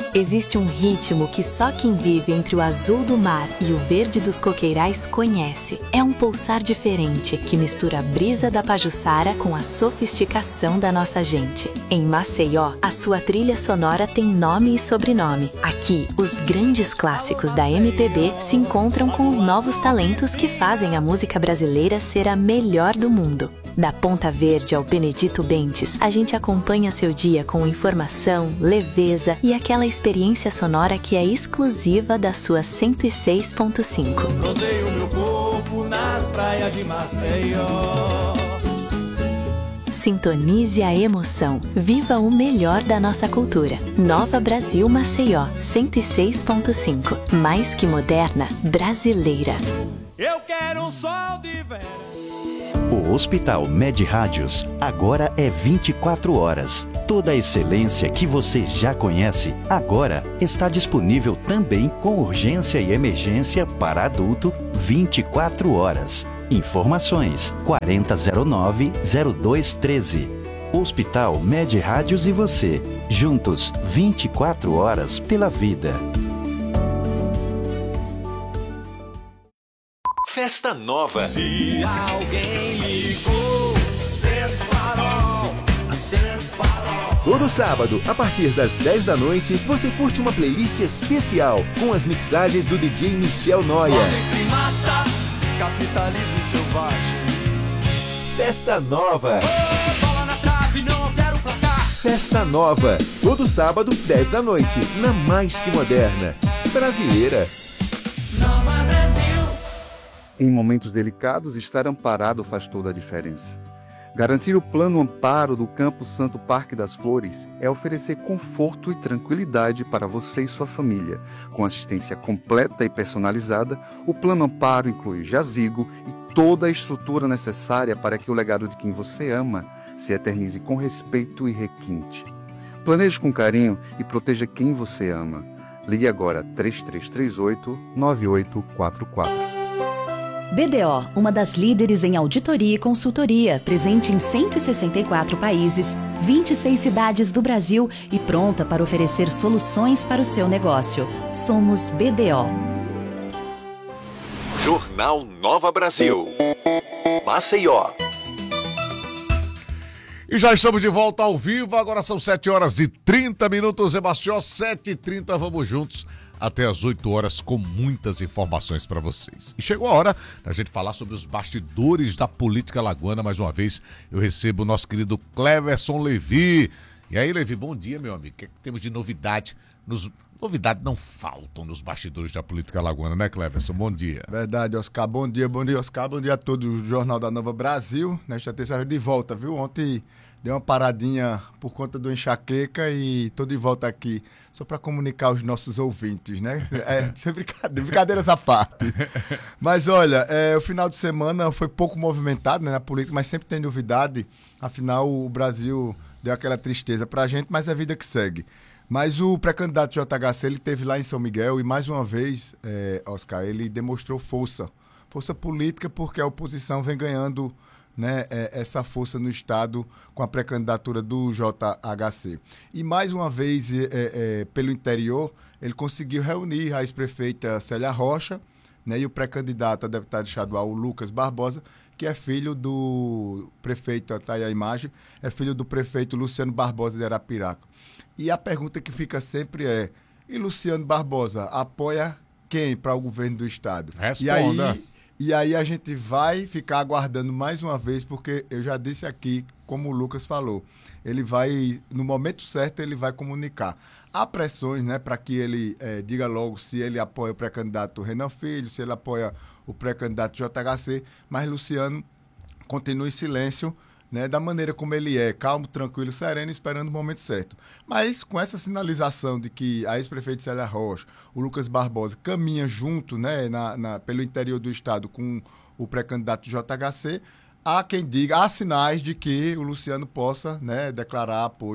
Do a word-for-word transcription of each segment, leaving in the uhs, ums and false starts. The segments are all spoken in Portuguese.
Existe um ritmo que só quem vive entre o azul do mar e o verde dos coqueirais conhece. É um pulsar diferente que mistura a brisa da Pajuçara com a sofisticação da nossa gente. Em Maceió, a sua trilha sonora tem nome e sobrenome. Aqui, os grandes clássicos da M P B se encontram com os novos talentos que fazem a música brasileira ser a melhor do mundo. Da Ponta Verde ao Benedito Bentes, a gente acompanha seu dia com informação, leveza e aquela experiência sonora que é exclusiva da sua cento e seis ponto cinco. Rodeio meu corpo nas praias de Maceió. Sintonize a emoção. Viva o melhor da nossa cultura. Nova Brasil Maceió, cento e seis ponto cinco. Mais que moderna, brasileira. Eu quero um sol de verão. O Hospital Med Rádios agora é vinte e quatro horas. Toda a excelência que você já conhece, agora está disponível também com urgência e emergência para adulto vinte e quatro horas. Informações quarenta zero nove zero dois treze. Hospital Med Rádios e você, juntos vinte e quatro horas pela vida. Festa Nova. Se alguém ligou, acende o farol, acende o farol. Todo sábado, a partir das dez da noite, você curte uma playlist especial com as mixagens do D J Michel Noia. Homem primata, capitalismo selvagem. Festa Nova. Oh, bola na trave, não altera o placar. Festa Nova. Todo sábado, dez da noite, na Mais Que Moderna. Brasileira. Nova Brasil. Em momentos delicados, estar amparado faz toda a diferença. Garantir o plano amparo do Campo Santo Parque das Flores é oferecer conforto e tranquilidade para você e sua família. Com assistência completa e personalizada, o plano amparo inclui jazigo e toda a estrutura necessária para que o legado de quem você ama se eternize com respeito e requinte. Planeje com carinho e proteja quem você ama. Ligue agora três três três oito, nove oito quatro quatro. B D O, uma das líderes em auditoria e consultoria, presente em cento e sessenta e quatro países, vinte e seis cidades do Brasil e pronta para oferecer soluções para o seu negócio. Somos B D O. Jornal Nova Brasil. Maceió. E já estamos de volta ao vivo, agora são sete horas e trinta minutos, em Maceió, sete e trinta, vamos juntos até as oito horas com muitas informações para vocês. E chegou a hora da gente falar sobre os bastidores da política alagoana. Mais uma vez eu recebo o nosso querido Cleverson Levi. E aí, Levi, bom dia, meu amigo. O que, é que temos de novidade? Nos... Novidades não faltam nos bastidores da política alagoana, né, Cleverson? Bom dia. Verdade, Oscar. Bom dia, bom dia, Oscar. Bom dia a todo o Jornal da Nova Brasil. Nesta terça-feira de volta, viu? Ontem deu uma paradinha por conta do enxaqueca e tô de volta aqui só para comunicar aos nossos ouvintes, né? É, sem brincadeira, brincadeiras à parte. Mas olha, é, o final de semana foi pouco movimentado, né, na política, mas sempre tem novidade. Afinal, o Brasil deu aquela tristeza pra gente, mas é a vida que segue. Mas o pré-candidato J H C, ele esteve lá em São Miguel e, mais uma vez, é, Oscar, ele demonstrou força. Força política, porque a oposição vem ganhando, né, é, essa força no Estado com a pré-candidatura do J H C. E, mais uma vez, é, é, pelo interior, ele conseguiu reunir a ex-prefeita Célia Rocha, né, e o pré-candidato a deputado estadual, o Lucas Barbosa, que é filho do prefeito, está aí a imagem, é filho do prefeito Luciano Barbosa de Arapiraca. E a pergunta que fica sempre é, e Luciano Barbosa apoia quem para o governo do Estado? Responda. E aí, e aí a gente vai ficar aguardando mais uma vez, porque eu já disse aqui, como o Lucas falou, ele vai, no momento certo, ele vai comunicar. Há pressões, né, para que ele é, diga logo se ele apoia o pré-candidato Renan Filho, se ele apoia o pré-candidato J H C, mas Luciano continua em silêncio, né, da maneira como ele é, calmo, tranquilo, sereno, esperando o momento certo. Mas com essa sinalização de que a ex-prefeita Célia Rocha, o Lucas Barbosa, caminha junto, né, na, na, pelo interior do Estado com o pré-candidato J H C, há quem diga, há sinais de que o Luciano possa, né, declarar apoio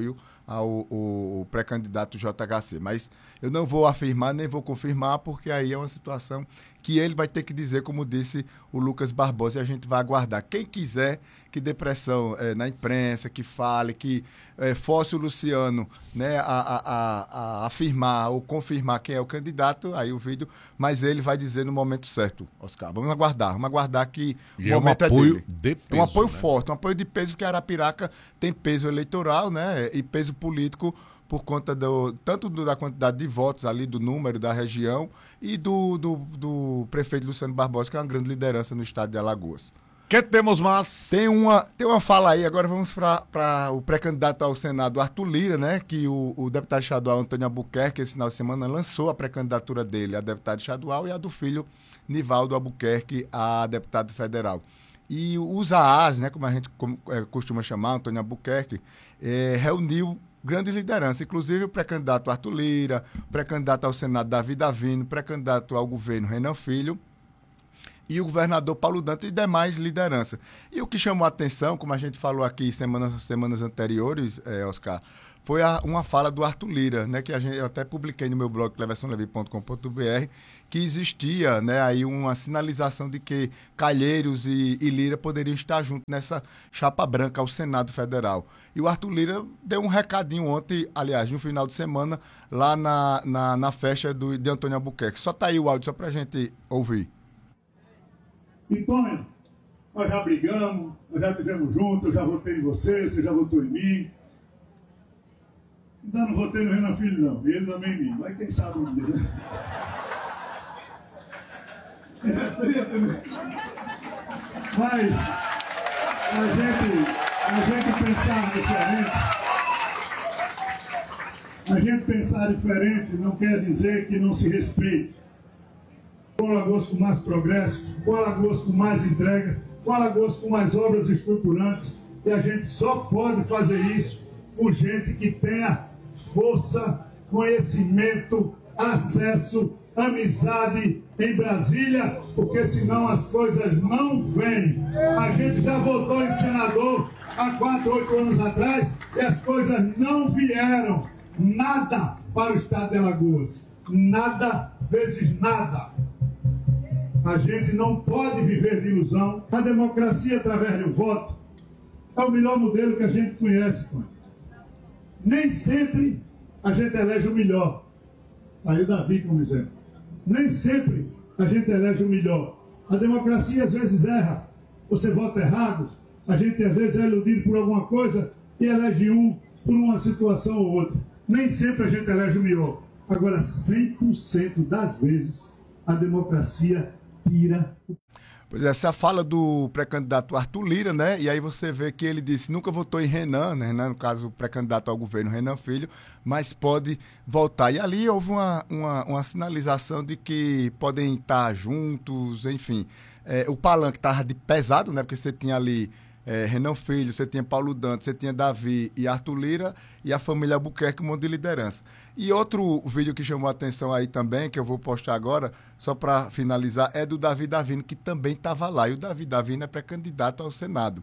ao o, o pré-candidato J H C. Mas eu não vou afirmar, nem vou confirmar, porque aí é uma situação que ele vai ter que dizer, como disse o Lucas Barbosa, e a gente vai aguardar. Quem quiser que dê pressão é, na imprensa, que fale, que é, force o Luciano, né, a, a, a, a afirmar ou confirmar quem é o candidato, aí o vídeo, mas ele vai dizer no momento certo, Oscar. Vamos aguardar, vamos aguardar que e o momento é um apoio é dele. de peso, é um apoio né? forte, um apoio de peso, porque Arapiraca tem peso eleitoral, né, e peso político por conta do, tanto do, da quantidade de votos ali, do número da região e do, do, do prefeito Luciano Barbosa, que é uma grande liderança no estado de Alagoas. Que temos mais? Tem uma, tem uma fala aí, agora vamos para o pré-candidato ao Senado, Arthur Lira, né, que o, o deputado estadual Antônio Albuquerque, esse final de semana, lançou a pré-candidatura dele a deputado estadual e a do filho Nivaldo Albuquerque a deputado federal. E os A As, né, como a gente como, é, costuma chamar, Antônio Albuquerque, é, reuniu grandes lideranças, inclusive o pré-candidato Arthur Lira, o pré-candidato ao Senado Davi Davino, o pré-candidato ao governo Renan Filho, e o governador Paulo Dantas e demais lideranças. E o que chamou a atenção, como a gente falou aqui semanas, semanas anteriores, é, Oscar, foi a, uma fala do Arthur Lira, né, que a gente, eu até publiquei no meu blog, cleverson levi ponto com ponto b r, que existia, né, aí uma sinalização de que Calheiros e, e Lira poderiam estar juntos nessa chapa branca ao Senado Federal. E o Arthur Lira deu um recadinho ontem, aliás, no final de semana, lá na, na, na festa do, de Antônio Albuquerque. Só tá aí o áudio, só pra gente ouvir. Então, nós já brigamos, nós já estivemos juntos, eu já votei em você, você já votou em mim. Ainda não votei no Renan Filho, não. E ele também em mim. Mas quem sabe um dia, né? Mas a gente, a gente pensar diferente, a gente pensar diferente não quer dizer que não se respeite. Com Alagoas com mais progresso, com Alagoas com mais entregas, com Alagoas com mais obras estruturantes, e a gente só pode fazer isso com gente que tenha força, conhecimento, acesso, amizade em Brasília, porque senão as coisas não vêm. A gente já votou em senador há quatro, oito anos atrás e as coisas não vieram. Nada para o estado de Alagoas. Nada vezes nada. A gente não pode viver de ilusão. A democracia através do voto é o melhor modelo que a gente conhece, pai. Nem sempre a gente elege o melhor. Aí o Davi como exemplo. Nem sempre a gente elege o melhor. A democracia às vezes erra. Você vota errado, a gente às vezes é iludido por alguma coisa e elege um por uma situação ou outra. Nem sempre a gente elege o melhor. Agora, cem por cento das vezes, a democracia tira o... Pois é, essa é a fala do pré-candidato Arthur Lira, né? E aí você vê que ele disse, nunca votou em Renan, né? No caso, o pré-candidato ao governo Renan Filho, mas pode voltar. E ali houve uma, uma, uma sinalização de que podem estar juntos, enfim. É, o palanque estava de pesado, né? Porque você tinha ali é, Renan Filho, você tinha Paulo Dantas, você tinha Davi e Arthur Lira e a família Albuquerque, um monte de liderança. E outro vídeo que chamou a atenção aí também, que eu vou postar agora, só para finalizar, é do Davi Davino, que também estava lá. E o Davi Davino é pré-candidato ao Senado.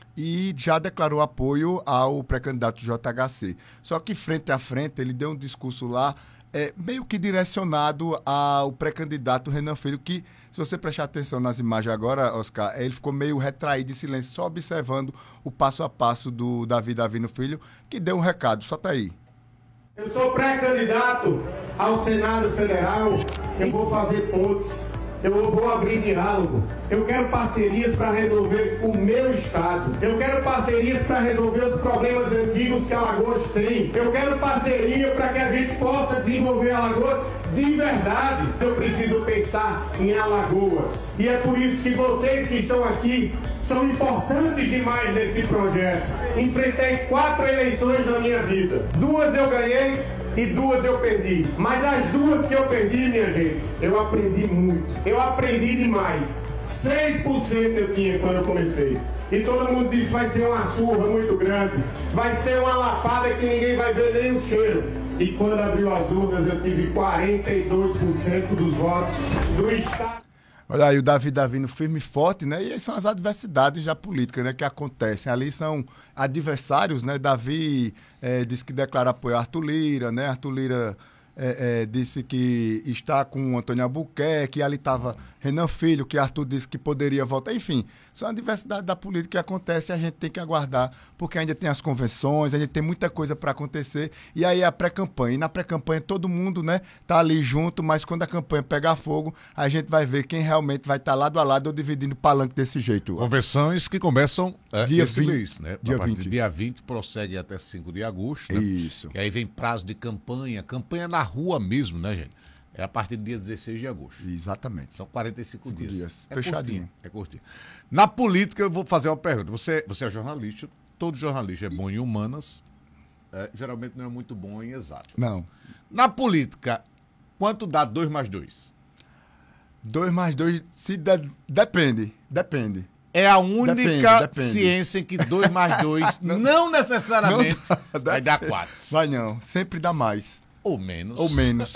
E já declarou apoio ao pré-candidato J H C. Só que frente a frente, ele deu um discurso lá, é, meio que direcionado ao pré-candidato Renan Filho, que, se você prestar atenção nas imagens agora, Oscar, ele ficou meio retraído em silêncio, só observando o passo a passo do Davi Davino Filho, que deu um recado. Só tá aí. Eu sou pré-candidato ao Senado Federal, eu vou fazer pontes, eu vou abrir diálogo, eu quero parcerias para resolver o meu estado, eu quero parcerias para resolver os problemas antigos que Alagoas tem, eu quero parceria para que a gente possa desenvolver Alagoas de verdade. Eu preciso pensar em Alagoas, e é por isso que vocês que estão aqui são importantes demais nesse projeto. Enfrentei quatro eleições na minha vida, duas eu ganhei e duas eu perdi, mas as duas que eu perdi, minha gente, eu aprendi muito, eu aprendi demais. seis por cento eu tinha quando eu comecei, e todo mundo disse, vai ser uma surra muito grande, vai ser uma lapada que ninguém vai ver nem o cheiro. E quando abriu as urnas eu tive quarenta e dois por cento dos votos do estado. Olha aí, o Davi Davino firme e forte, né? E aí são as adversidades da política, né? Que acontecem. Ali são adversários, né? Davi é, disse que declara apoio a Arthur Lira, né? Arthur Lira é, é, disse que está com o Antônio Albuquerque, que ali estava Renan Filho, que Arthur disse que poderia voltar. Enfim, são a diversidade da política que acontece e a gente tem que aguardar, porque ainda tem as convenções, ainda tem muita coisa para acontecer. E aí a pré-campanha. E na pré-campanha todo mundo, né, tá ali junto, mas quando a campanha pegar fogo, a gente vai ver quem realmente vai estar tá lado a lado ou dividindo o palanque desse jeito. Convenções que começam é, dia esse vinte, mês, né? Dia a partir vinte. do dia vinte, prossegue até cinco de agosto. Né? Isso. E aí vem prazo de campanha, campanha na rua mesmo, né, gente? É a partir do dia dezesseis de agosto. Exatamente. São quarenta e cinco Cinco dias. dias. É Fechadinho. Curtinho, é curtinho. Na política, eu vou fazer uma pergunta. Você, você é jornalista, todo jornalista é bom em humanas, é, geralmente não é muito bom em exatas. Não. Na política, quanto dá dois mais dois? dois mais dois, se de, depende, depende. É a única Depende, depende. ciência em que dois mais dois não, não necessariamente Não, vai dar quatro. Vai não, sempre dá mais. Ou menos. Ou menos.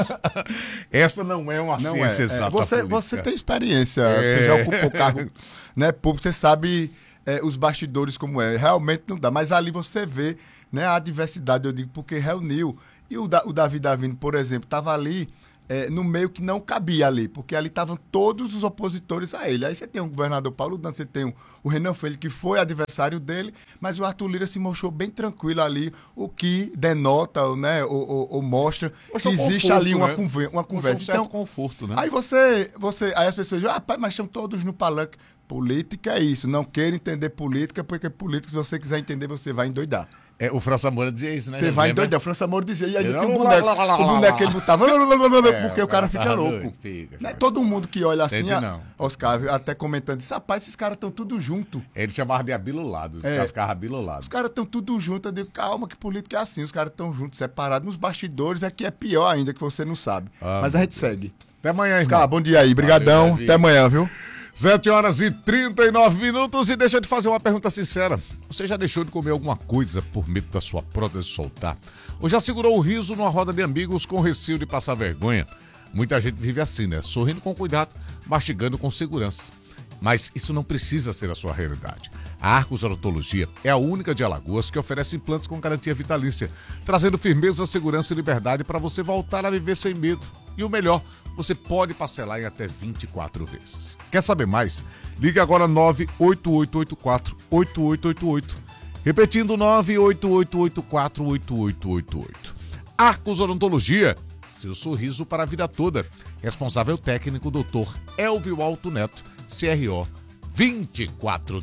Essa não é uma Não ciência é. exata. É, você, política. você tem experiência, É. você já ocupou cargo, né, público, você sabe é, os bastidores como é. Realmente não dá, mas ali você vê, né, a diversidade, eu digo, porque reuniu. E o, da, o Davi Davino, por exemplo, estava ali é, no meio que não cabia ali, porque ali estavam todos os opositores a ele. Aí você tem o governador Paulo Dantas, você tem o, o Renan Filho, que foi adversário dele, mas o Arthur Lira se mostrou bem tranquilo ali, o que denota, né, ou, ou, ou mostra Mostrou que existe conforto, ali uma, né? conver, uma Mostrou conversa. um certo Então, conforto, né? aí você, você, aí as pessoas dizem, ah, pai, mas estão todos no palanque. Política é isso, não quero entender política, porque política, se você quiser entender, você vai endoidar. É, o França Moura dizia isso, né? Você vai Lembra? endoidar. O França Moura dizia, e aí Ele tem um não- boneco, lá, lá, lá, lá, o lá, boneco lá. ele botava, É, porque o cara fica tava louco. doido, fica, Né? fica. Todo mundo que olha assim, Entende, a- não. Oscar, até comentando, disse, rapaz, esses caras estão tudo junto. Ele chamava de abilolado, É. ficava abilolado. Os caras estão tudo junto. Eu digo, calma, que política é assim. Os caras estão juntos, separados. Nos bastidores é que é pior ainda, que você não sabe. Ah, Mas a gente segue. Até amanhã, Oscar, irmão. bom dia aí. Brigadão. Davi. Até amanhã, viu? sete horas e trinta e nove minutos e deixa eu te fazer uma pergunta sincera. Você já deixou de comer alguma coisa por medo da sua prótese soltar? Ou já segurou o riso numa roda de amigos com receio de passar vergonha? Muita gente vive assim, né? Sorrindo com cuidado, mastigando com segurança. Mas isso não precisa ser a sua realidade. A Arcos Odontologia é a única de Alagoas que oferece implantes com garantia vitalícia, trazendo firmeza, segurança e liberdade para você voltar a viver sem medo. E o melhor, você pode parcelar em até vinte e quatro vezes. Quer saber mais? Ligue agora nove oito oito oito quatro oito oito oito oito. Repetindo, nove oito oito oito quatro oito oito oito oito. Arcos Odontologia, seu sorriso para a vida toda. Responsável técnico, doutor Elvio Alto Neto, C R O vinte e quatro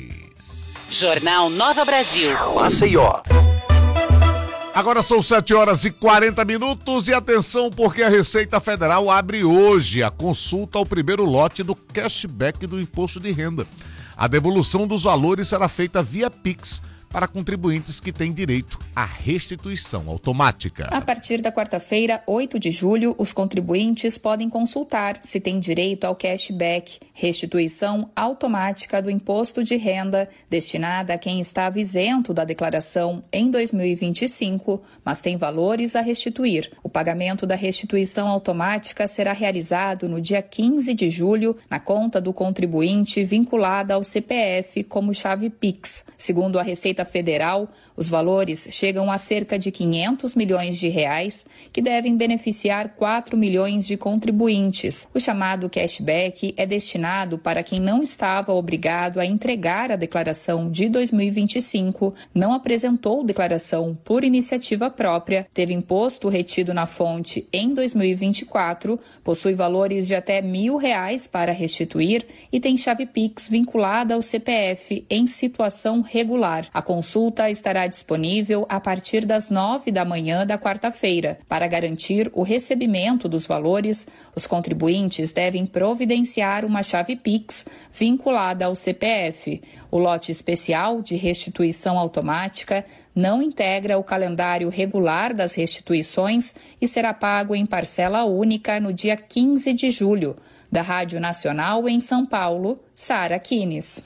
dez. Jornal Nova Brasil. Maceió. Agora são sete horas e quarenta minutos e atenção porque a Receita Federal abre hoje a consulta ao primeiro lote do cashback do imposto de renda. A devolução dos valores será feita via Pix para contribuintes que têm direito à restituição automática. A partir da quarta-feira, oito de julho, os contribuintes podem consultar se têm direito ao cashback, restituição automática do imposto de renda, destinada a quem estava isento da declaração em dois mil e vinte e cinco, mas tem valores a restituir. O pagamento da restituição automática será realizado no dia quinze de julho, na conta do contribuinte vinculada ao C P F como chave Pix. Segundo a Receita Federal, os valores chegam a cerca de quinhentos milhões de reais, que devem beneficiar quatro milhões de contribuintes. O chamado cashback é destinado para quem não estava obrigado a entregar a declaração de dois mil e vinte e cinco, não apresentou declaração por iniciativa própria, teve imposto retido na fonte em dois mil e vinte e quatro, possui valores de até mil reais para restituir e tem chave Pix vinculada ao C P F em situação regular. A consulta estará disponível a partir das nove da manhã da quarta-feira. Para garantir o recebimento dos valores, os contribuintes devem providenciar uma chave Pix vinculada ao C P F. O lote especial de restituição automática não integra o calendário regular das restituições e será pago em parcela única no dia quinze de julho. Da Rádio Nacional em São Paulo, Sara Kines.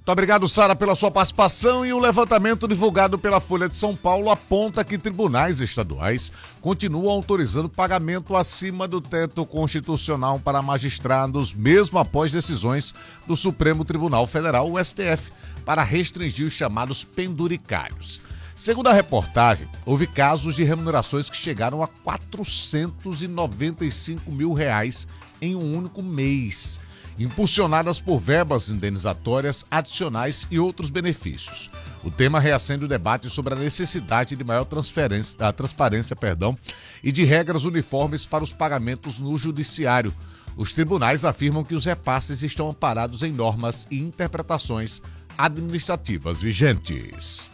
Muito obrigado, Sara, pela sua participação. E o levantamento divulgado pela Folha de São Paulo aponta que tribunais estaduais continuam autorizando pagamento acima do teto constitucional para magistrados, mesmo após decisões do Supremo Tribunal Federal, o S T F, para restringir os chamados penduricários. Segundo a reportagem, houve casos de remunerações que chegaram a quatrocentos e noventa e cinco mil reais em um único mês, impulsionadas por verbas indenizatórias adicionais e outros benefícios. O tema reacende o debate sobre a necessidade de maior transparência, a transparência perdão, e de regras uniformes para os pagamentos no judiciário. Os tribunais afirmam que os repasses estão amparados em normas e interpretações administrativas vigentes.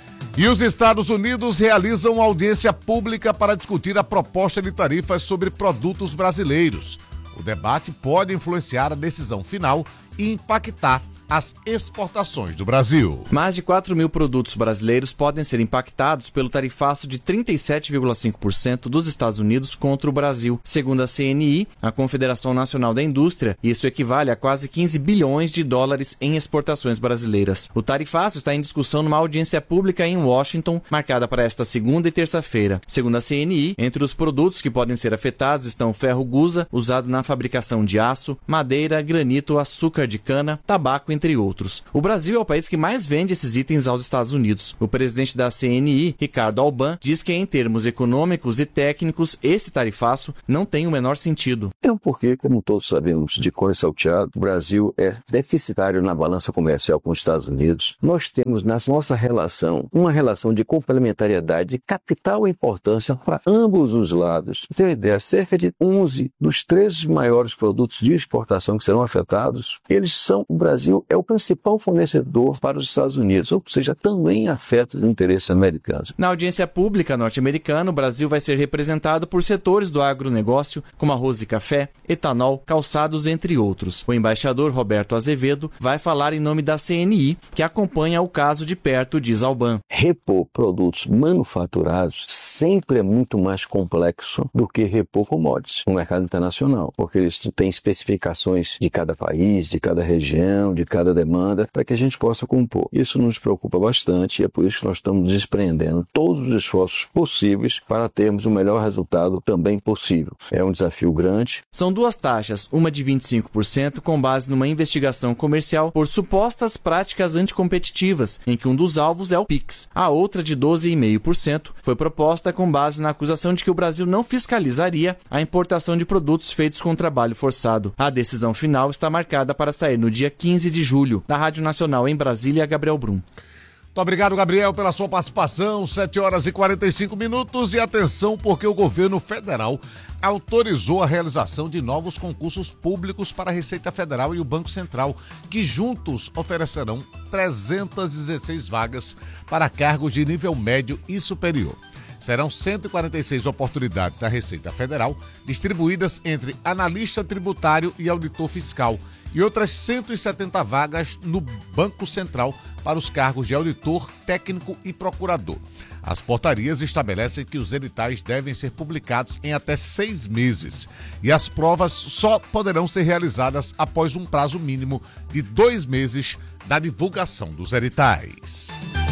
E os Estados Unidos realizam audiência pública para discutir a proposta de tarifas sobre produtos brasileiros. O debate pode influenciar a decisão final e impactar as exportações do Brasil. Mais de quatro mil produtos brasileiros podem ser impactados pelo tarifaço de trinta e sete vírgula cinco por cento dos Estados Unidos contra o Brasil. Segundo a C N I, a Confederação Nacional da Indústria, isso equivale a quase quinze bilhões de dólares em exportações brasileiras. O tarifaço está em discussão numa audiência pública em Washington, marcada para esta segunda e terça-feira. Segundo a C N I, entre os produtos que podem ser afetados estão o ferro gusa, usado na fabricação de aço, madeira, granito, açúcar de cana, tabaco, entre outros. O Brasil é o país que mais vende esses itens aos Estados Unidos. O presidente da C N I, Ricardo Alban, diz que em termos econômicos e técnicos, esse tarifaço não tem o menor sentido. É um porque, como todos sabemos, de cor salteado, o Brasil é deficitário na balança comercial com os Estados Unidos. Nós temos na nossa relação uma relação de complementariedade de capital importância para ambos os lados. Tem uma ideia, cerca de onze dos treze maiores produtos de exportação que serão afetados, eles são, o Brasil é o principal fornecedor para os Estados Unidos, ou seja, também afeta os interesses americanos. Na audiência pública norte-americana, o Brasil vai ser representado por setores do agronegócio, como arroz e café, etanol, calçados, entre outros. O embaixador Roberto Azevedo vai falar em nome da C N I, que acompanha o caso de perto, diz Alban. Repor produtos manufaturados sempre é muito mais complexo do que repor commodities no mercado internacional, porque eles têm especificações de cada país, de cada região, de cada demanda, para que a gente possa compor. Isso nos preocupa bastante e é por isso que nós estamos desprendendo todos os esforços possíveis para termos o melhor resultado também possível. É um desafio grande. São duas taxas, uma de vinte e cinco por cento com base numa investigação comercial por supostas práticas anticompetitivas, em que um dos alvos é o Pix. A outra, de doze vírgula cinco por cento, foi proposta com base na acusação de que o Brasil não fiscalizaria a importação de produtos feitos com trabalho forçado. A decisão final está marcada para sair no dia quinze de julho. Da Rádio Nacional em Brasília, Gabriel Brum. Muito obrigado, Gabriel, pela sua participação. sete horas e quarenta e cinco minutos. E atenção, porque o governo federal autorizou a realização de novos concursos públicos para a Receita Federal e o Banco Central, que juntos oferecerão trezentas e dezesseis vagas para cargos de nível médio e superior. Serão cento e quarenta e seis oportunidades da Receita Federal, distribuídas entre analista tributário e auditor fiscal, e outras cento e setenta vagas no Banco Central para os cargos de auditor, técnico e procurador. As portarias estabelecem que os editais devem ser publicados em até seis meses e as provas só poderão ser realizadas após um prazo mínimo de dois meses da divulgação dos editais.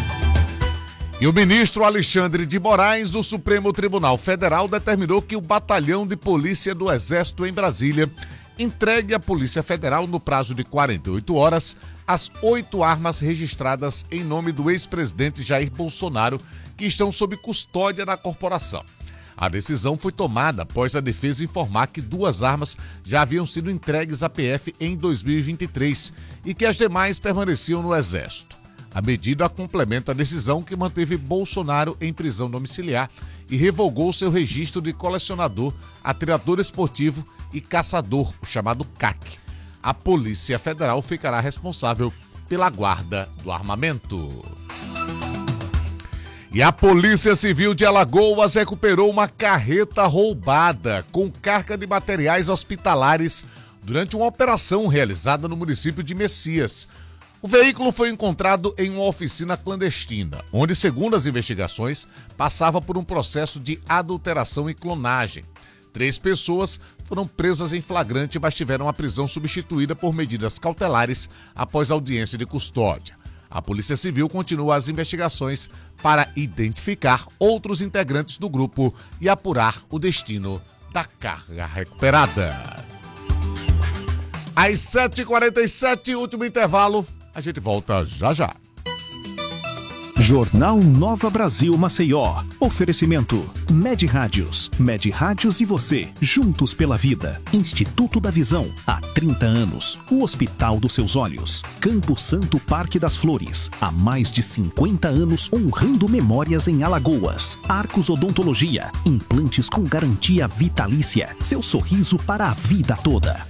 E o ministro Alexandre de Moraes, do Supremo Tribunal Federal, determinou que o Batalhão de Polícia do Exército em Brasília entregue à Polícia Federal, no prazo de quarenta e oito horas, as oito armas registradas em nome do ex-presidente Jair Bolsonaro, que estão sob custódia na corporação. A decisão foi tomada após a defesa informar que duas armas já haviam sido entregues à P F em dois mil e vinte e três e que as demais permaneciam no Exército. A medida complementa a decisão que manteve Bolsonaro em prisão domiciliar e revogou seu registro de colecionador, atirador esportivo e caçador, o chamado C A C. A Polícia Federal ficará responsável pela guarda do armamento. E a Polícia Civil de Alagoas recuperou uma carreta roubada com carga de materiais hospitalares durante uma operação realizada no município de Messias. O veículo foi encontrado em uma oficina clandestina, onde, segundo as investigações, passava por um processo de adulteração e clonagem. Três pessoas foram presas em flagrante, mas tiveram a prisão substituída por medidas cautelares após audiência de custódia. A Polícia Civil continua as investigações para identificar outros integrantes do grupo e apurar o destino da carga recuperada. Às sete e quarenta e sete, último intervalo, a gente volta já já. Jornal Nova Brasil Maceió. Oferecimento Med Rádios. Med Rádios e você, juntos pela vida. Instituto da Visão, há trinta anos. O Hospital dos Seus Olhos. Campo Santo Parque das Flores, há mais de cinquenta anos honrando memórias em Alagoas. Arcos Odontologia, implantes com garantia vitalícia. Seu sorriso para a vida toda.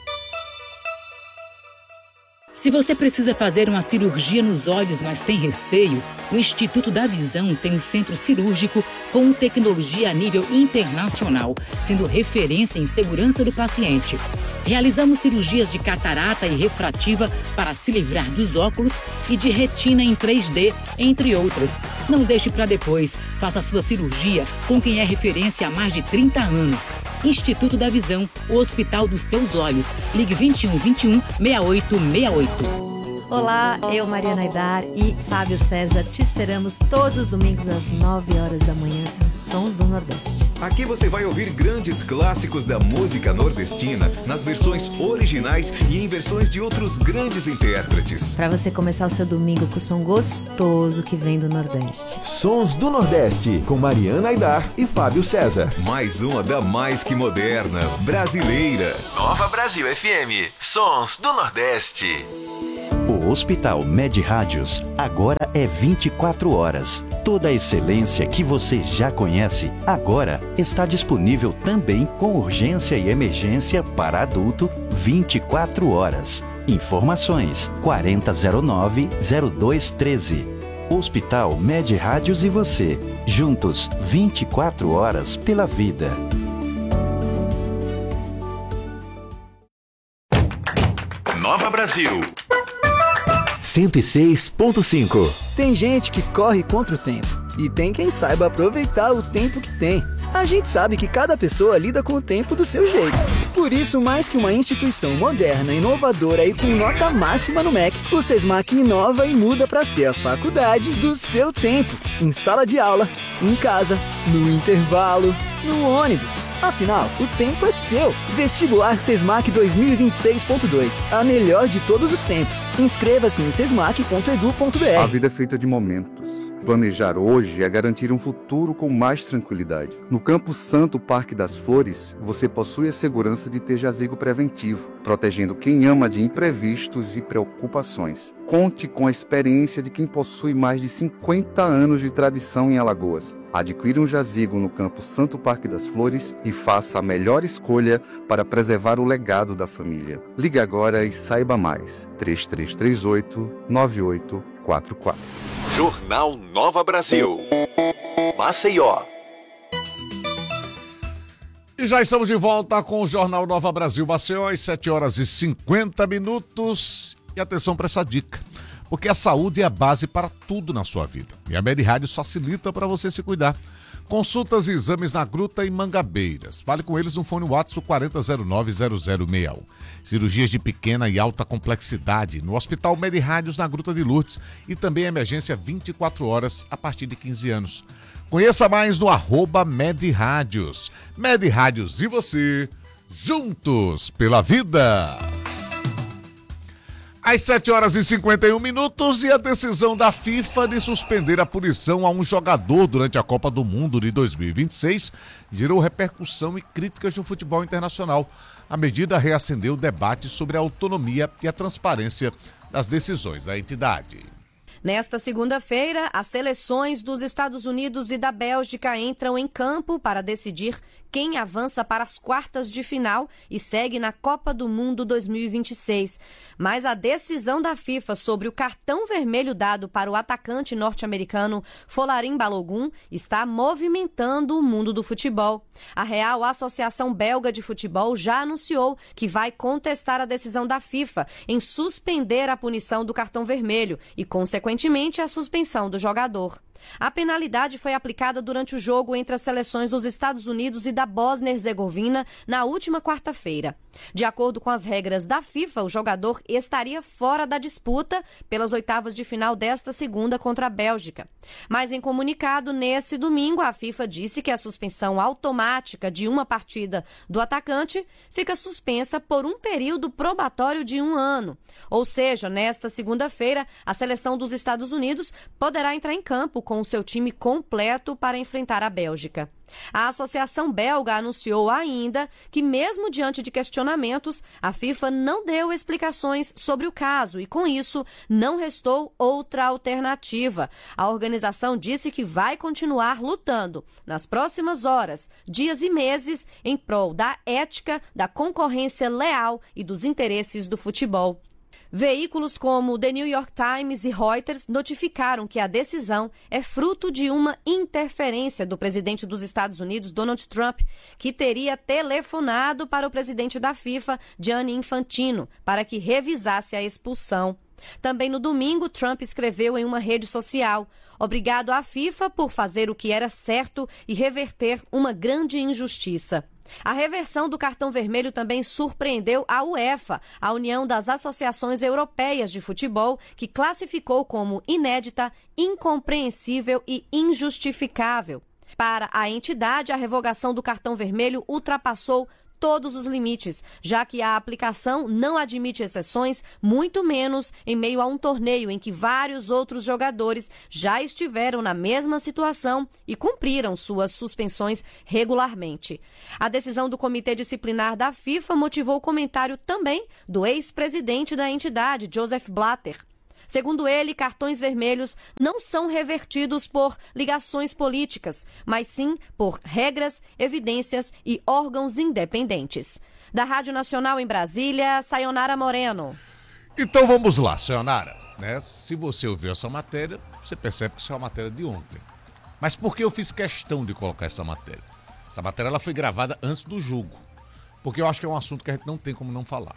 Se você precisa fazer uma cirurgia nos olhos, mas tem receio, o Instituto da Visão tem um centro cirúrgico com tecnologia a nível internacional, sendo referência em segurança do paciente. Realizamos cirurgias de catarata e refrativa para se livrar dos óculos e de retina em três D, entre outras. Não deixe para depois. Faça sua cirurgia com quem é referência há mais de trinta anos. Instituto da Visão, o Hospital dos Seus Olhos. Ligue vinte e um, vinte e um, sessenta e oito sessenta e oito. Olá, eu, Mariana Aidar e Fábio César, te esperamos todos os domingos às nove horas da manhã nos Sons do Nordeste. Aqui você vai ouvir grandes clássicos da música nordestina nas versões originais e em versões de outros grandes intérpretes. Para você começar o seu domingo com o som gostoso que vem do Nordeste. Sons do Nordeste, com Mariana Aidar e Fábio César. Mais uma da mais que moderna, brasileira. Nova Brasil F M, Sons do Nordeste. O Hospital Med Rádios agora é vinte e quatro horas. Toda a excelência que você já conhece agora está disponível também com urgência e emergência para adulto vinte e quatro horas. Informações quarenta zero nove zero dois treze. Hospital Med Rádios e você, juntos vinte e quatro horas pela vida. Nova Brasil cento e seis ponto cinco. Tem gente que corre contra o tempo e tem quem saiba aproveitar o tempo que tem. A gente sabe que cada pessoa lida com o tempo do seu jeito. Por isso, mais que uma instituição moderna, inovadora e com nota máxima no M E C, o SESMAC inova e muda para ser a faculdade do seu tempo. Em sala de aula, em casa, no intervalo, no ônibus. Afinal, o tempo é seu. Vestibular SESMAC dois mil e vinte e seis ponto dois. A melhor de todos os tempos. Inscreva-se em sesmac ponto edu ponto br. A vida é feita de momentos. Planejar hoje é garantir um futuro com mais tranquilidade. No Campo Santo Parque das Flores, você possui a segurança de ter jazigo preventivo, protegendo quem ama de imprevistos e preocupações. Conte com a experiência de quem possui mais de cinquenta anos de tradição em Alagoas. Adquira um jazigo no Campo Santo Parque das Flores e faça a melhor escolha para preservar o legado da família. Ligue agora e saiba mais. três três três oito, nove oito quatro quatro. Jornal Nova Brasil Maceió. E já estamos de volta com o Jornal Nova Brasil Maceió, às sete horas e cinquenta minutos. E atenção para essa dica, porque a saúde é a base para tudo na sua vida. E a Med Rádios facilita para você se cuidar. Consultas e exames na Gruta e Mangabeiras. Fale com eles no fone WhatsApp quarenta zero nove zero zero sessenta e um. Cirurgias de pequena e alta complexidade no Hospital Med Rádios na Gruta de Lourdes e também emergência vinte e quatro horas a partir de quinze anos. Conheça mais no arroba Med Rádios. Med Rádios e você, juntos pela vida. Às sete horas e cinquenta e um minutos e a decisão da FIFA de suspender a punição a um jogador durante a Copa do Mundo de dois mil e vinte e seis gerou repercussão e críticas no futebol internacional. A medida reacendeu o debate sobre a autonomia e a transparência das decisões da entidade. Nesta segunda-feira, as seleções dos Estados Unidos e da Bélgica entram em campo para decidir quem avança para as quartas de final e segue na Copa do Mundo dois mil e vinte e seis. Mas a decisão da FIFA sobre o cartão vermelho dado para o atacante norte-americano Folarin Balogun está movimentando o mundo do futebol. A Real Associação Belga de Futebol já anunciou que vai contestar a decisão da FIFA em suspender a punição do cartão vermelho e, consequentemente, a suspensão do jogador. A penalidade foi aplicada durante o jogo entre as seleções dos Estados Unidos e da Bósnia e Herzegovina na última quarta-feira. De acordo com as regras da FIFA, o jogador estaria fora da disputa pelas oitavas de final desta segunda contra a Bélgica. Mas em comunicado nesse domingo, a FIFA disse que a suspensão automática de uma partida do atacante fica suspensa por um período probatório de um ano. Ou seja, nesta segunda-feira, a seleção dos Estados Unidos poderá entrar em campo com o seu time completo para enfrentar a Bélgica. A Associação Belga anunciou ainda que, mesmo diante de questionamentos, a FIFA não deu explicações sobre o caso e, com isso, não restou outra alternativa. A organização disse que vai continuar lutando nas próximas horas, dias e meses em prol da ética, da concorrência leal e dos interesses do futebol. Veículos como The New York Times e Reuters notificaram que a decisão é fruto de uma interferência do presidente dos Estados Unidos, Donald Trump, que teria telefonado para o presidente da FIFA, Gianni Infantino, para que revisasse a expulsão. Também no domingo, Trump escreveu em uma rede social: "Obrigado à FIFA por fazer o que era certo e reverter uma grande injustiça." A reversão do cartão vermelho também surpreendeu a UEFA, a União das Associações Europeias de Futebol, que classificou como inédita, incompreensível e injustificável. Para a entidade, a revogação do cartão vermelho ultrapassou todos os limites, já que a aplicação não admite exceções, muito menos em meio a um torneio em que vários outros jogadores já estiveram na mesma situação e cumpriram suas suspensões regularmente. A decisão do Comitê Disciplinar da FIFA motivou o comentário também do ex-presidente da entidade, Joseph Blatter. Segundo ele, cartões vermelhos não são revertidos por ligações políticas, mas sim por regras, evidências e órgãos independentes. Da Rádio Nacional em Brasília, Sayonara Moreno. Então vamos lá, Sayonara. Né? Se você ouviu essa matéria, você percebe que isso é uma matéria de ontem. Mas por que eu fiz questão de colocar essa matéria? Essa matéria ela foi gravada antes do jogo, porque eu acho que é um assunto que a gente não tem como não falar.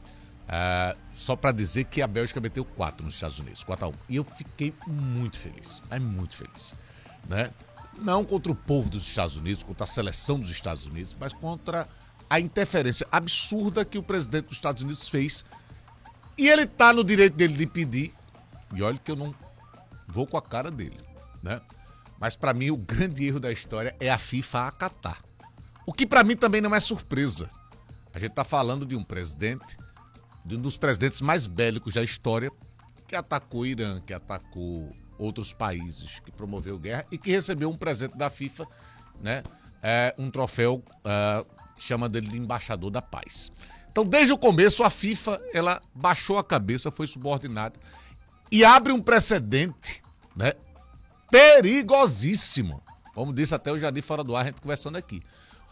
Uh, só para dizer que a Bélgica meteu quatro nos Estados Unidos, quatro a um. E eu fiquei muito feliz, é muito feliz. Né? Não contra o povo dos Estados Unidos, contra a seleção dos Estados Unidos, mas contra a interferência absurda que o presidente dos Estados Unidos fez. E ele tá no direito dele de pedir, e olha que eu não vou com a cara dele. Né? Mas para mim o grande erro da história é a FIFA acatar. O que para mim também não é surpresa. A gente tá falando de um presidente, de um dos presidentes mais bélicos da história, que atacou o Irã, que atacou outros países, que promoveu guerra e que recebeu um presente da FIFA, né? É, um troféu, uh, chama dele de embaixador da paz. Então, desde o começo, a FIFA ela baixou a cabeça, foi subordinada e abre um precedente, né? Perigosíssimo. Como disse até o Jardim Fora do Ar, a gente conversando aqui.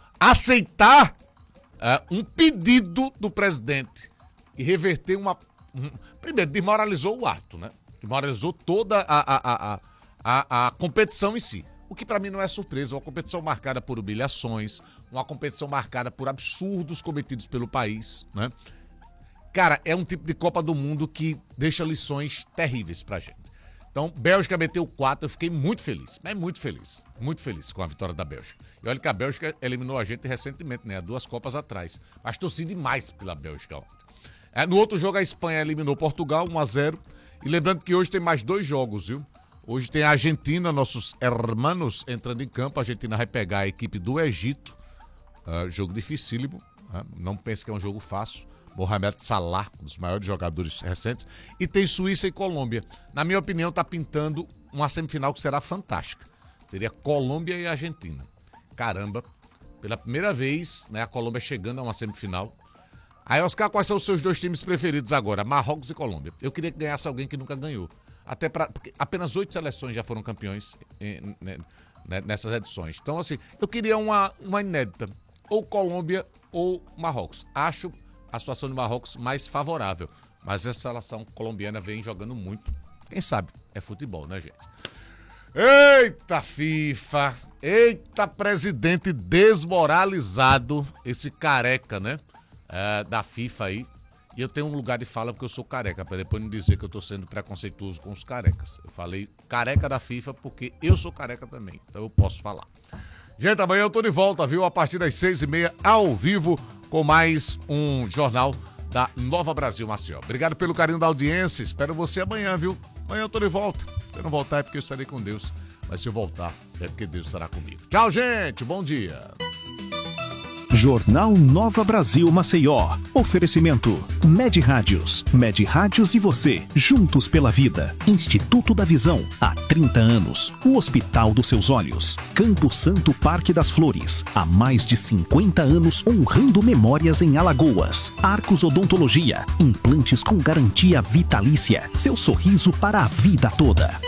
Aceitar uh, um pedido do presidente e reverter uma... Um, primeiro, desmoralizou o ato, né? Desmoralizou toda a, a, a, a, a competição em si. O que para mim não é surpresa, uma competição marcada por humilhações, uma competição marcada por absurdos cometidos pelo país, né? Cara, é um tipo de Copa do Mundo que deixa lições terríveis pra gente. Então, Bélgica meteu quatro, eu fiquei muito feliz, mas muito feliz, muito feliz com a vitória da Bélgica. E olha que a Bélgica eliminou a gente recentemente, né? Há duas Copas atrás. Mas torci demais pela Bélgica ontem. É, no outro jogo, a Espanha eliminou Portugal, um a zero. E lembrando que hoje tem mais dois jogos, viu? Hoje tem a Argentina, nossos hermanos, entrando em campo. A Argentina vai pegar a equipe do Egito. Uh, jogo dificílimo. Uh, não pense que é um jogo fácil. Mohamed Salah, um dos maiores jogadores recentes. E tem Suíça e Colômbia. Na minha opinião, tá pintando uma semifinal que será fantástica. Seria Colômbia e Argentina. Caramba, pela primeira vez, né, a Colômbia chegando a uma semifinal. Aí, Oscar, quais são os seus dois times preferidos agora? Marrocos e Colômbia. Eu queria que ganhasse alguém que nunca ganhou. Até pra, porque apenas oito seleções já foram campeões em, né, nessas edições. Então, assim, eu queria uma, uma inédita. Ou Colômbia ou Marrocos. Acho a situação do Marrocos mais favorável. Mas essa seleção colombiana vem jogando muito. Quem sabe? É futebol, né, gente? Eita, FIFA! Eita, presidente desmoralizado. Esse careca, né? É, da FIFA aí. E eu tenho um lugar de fala porque eu sou careca, para depois não dizer que eu estou sendo preconceituoso com os carecas. Eu falei careca da FIFA porque eu sou careca também, então eu posso falar. Gente, amanhã eu tô de volta, viu? A partir das seis e meia, ao vivo, com mais um jornal da Nova Brasil Maceió. Obrigado pelo carinho da audiência, espero você amanhã, viu? Amanhã eu tô de volta. Se eu não voltar é porque eu estarei com Deus, mas se eu voltar é porque Deus estará comigo. Tchau, gente, bom dia. Jornal Nova Brasil Maceió. Oferecimento Med Rádios. Med Rádios e você, juntos pela vida. Instituto da Visão, há trinta anos. O Hospital dos Seus Olhos. Campo Santo Parque das Flores, há mais de cinquenta anos honrando memórias em Alagoas. Arcos Odontologia, implantes com garantia vitalícia. Seu sorriso para a vida toda.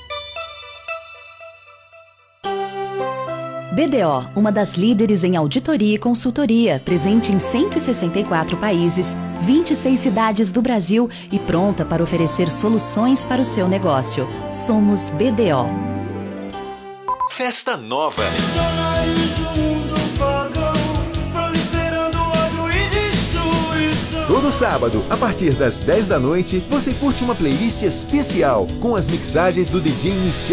B D O, uma das líderes em auditoria e consultoria, presente em cento e sessenta e quatro países, vinte e seis cidades do Brasil e pronta para oferecer soluções para o seu negócio. Somos B D O. Festa Nova. Todo sábado, a partir das dez da noite, você curte uma playlist especial com as mixagens do D J Michel